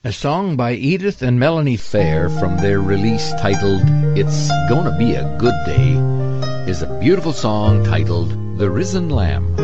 A song by Edith and Melanie Fair from their release titled It's Gonna Be a Good Day is a beautiful song titled The Risen Lamb.